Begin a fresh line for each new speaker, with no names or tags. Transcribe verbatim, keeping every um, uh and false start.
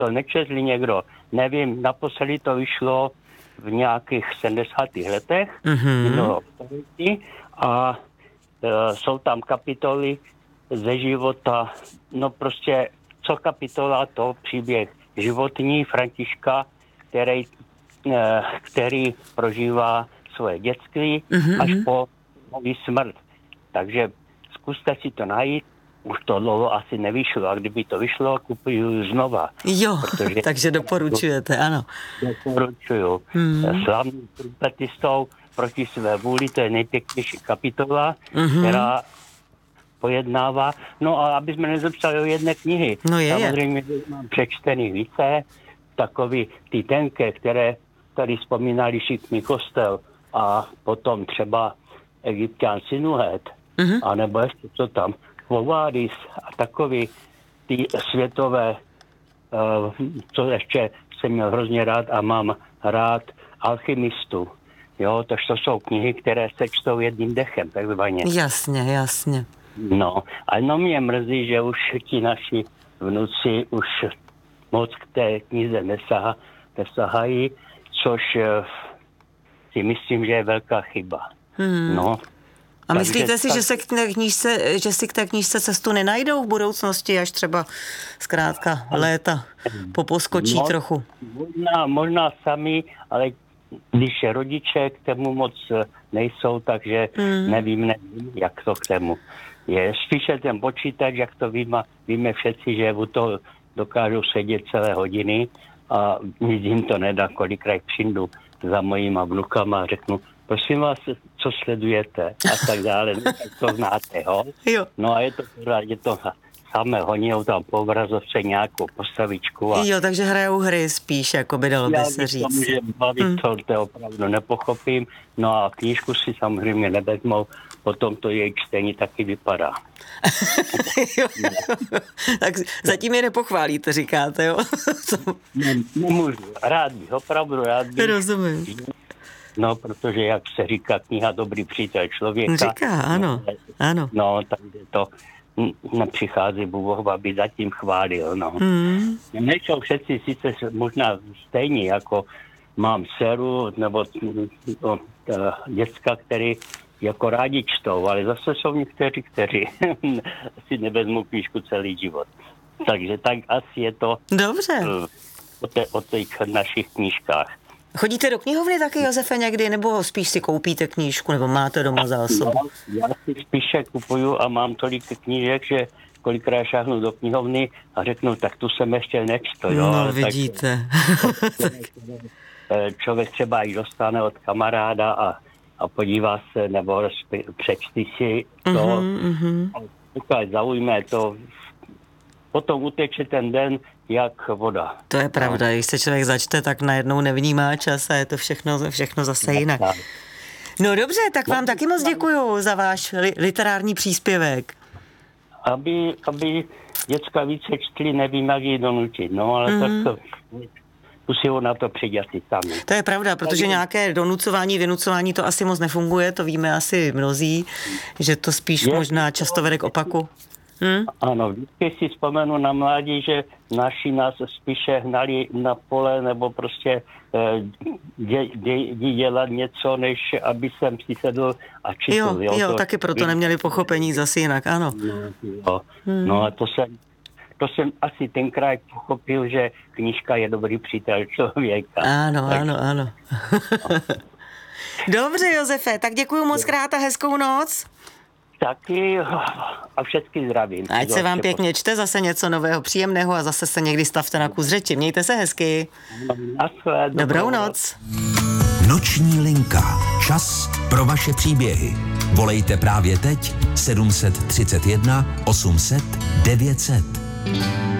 to nečetli někdo. Nevím, naposledy to vyšlo v nějakých sedmdesátých letech
Mm-hmm.
a e, jsou tam kapitoly ze života, no prostě co kapitola, to příběh životní Františka, který, e, který prožívá svoje dětství
Mm-hmm.
až po nový smrt. Takže zkuste si to najít. Už to dlouho asi nevyšlo, a kdyby to vyšlo, kupuju znova.
Jo, protože takže doporučujete, ano.
Doporučuju. Hmm. Slavný trumpetistou proti své vůli, to je nejpěknější kapitola, mm-hmm. která pojednává. No a aby jsme nezapsali o jedné knihy.
No je,
samozřejmě je. Mám přečtený více, takový ty tenké, které tady vzpomínali Šikmý kostel a potom třeba Egyptian Sinuhet, mm-hmm. anebo ještě co tam, Vovádis a takový ty světové, uh, co ještě jsem měl hrozně rád a mám rád, Alchymistu. Jo, to, to jsou knihy, které se čtou jedním dechem, takzvaně.
Jasně, jasně.
No, a no mě mrzí, že už ti naši vnuci už moc k té knize nesahá, nesahají, což uh, si myslím, že je velká chyba. Hmm. No.
A myslíte si, že, se k té knížce, že si k té knížce cestu nenajdou v budoucnosti, až třeba zkrátka léta poposkočí no, trochu?
Možná, možná sami, ale když rodiče k tomu moc nejsou, takže hmm. nevím, nevím, jak to k tomu je. Spíše ten počítač, jak to víme, víme všetci, že u toho dokážou sedět celé hodiny a nic jim to nedá, kolikrát přijdu za mojima vnukama a řeknu, prosím vás, co sledujete a tak dále, no, tak to znáte, ho?
Jo.
No a je to pořád, je to samé, honijou tam po obrazovce nějakou postavičku. A
jo, takže hrajou hry spíš, jako by dalo by se říct. Já
bych to může bavit, hmm. to, to opravdu nepochopím, no a knížku si samozřejmě nevezmou, potom to její čtení taky vypadá.
Tak zatím je nepochválíte, říkáte, jo?
ne, nemůžu, rád bych, opravdu rád bych.
Rozumím.
No, protože, jak se říká, kniha dobrý přítel člověka.
Říká, ano,
no,
ano.
No, takže to nepřichází Bůh, aby zatím chválil, no.
Hmm.
Nejsou všetci sice možná stejní, jako mám dceru, nebo no, děcka, který jako rádi čtou, ale zase jsou někteří, kteří si nevezmou knížku celý život. Takže tak asi je to
dobře.
O, te, o těch našich knížkách.
Chodíte do knihovny taky, Josefe, někdy, nebo spíš si koupíte knížku, nebo máte doma zásobu?
Já, já si spíše kupuju a mám tolik knížek, že kolikrát šáhnu do knihovny a řeknu, tak tu jsem ještě nečto. Jo?
No, vidíte.
Tak, člověk třeba i dostane od kamaráda a, a podívá se, nebo přečti si to.
Mm-hmm,
a zaujme to. Potom uteče ten den jak voda.
To je pravda, no. Když se člověk začte, tak najednou nevnímá čas a je to všechno, všechno zase jinak. No dobře, tak vám taky moc děkuju za váš li- literární příspěvek.
Aby, aby děcka více čtli, nevím, jak ji donutit, no ale mm. tak to musí na to přijít asi sami.
To je pravda, protože nějaké donucování, vynucování to asi moc nefunguje, to víme asi mnozí, že to spíš je, možná často vede k opaku. Hmm?
Ano, vždycky si vzpomenu na mládí, že naši nás spíše hnali na pole nebo prostě dě, dě, dě, dělat něco, než aby jsem si sedl a četl.
Jo, jo,
jo to,
taky proto neměli pochopení zase jinak, ano.
No, hmm. no a to jsem, to jsem asi tenkrát pochopil, že knížka je dobrý přítel člověka.
Ano,
tak,
ano, ano.
No.
Dobře, Josefe, tak děkuju moc krát a hezkou noc.
Taky a všechny zdravím.
Ať se vám pěkně čte, zase něco nového, příjemného a zase se někdy stavte na kus řeči. Mějte se hezky.
Naschle,
dobrou noc.
Noční linka. Čas pro vaše příběhy. Volejte právě teď sedm set třicet jedna osm set devět set.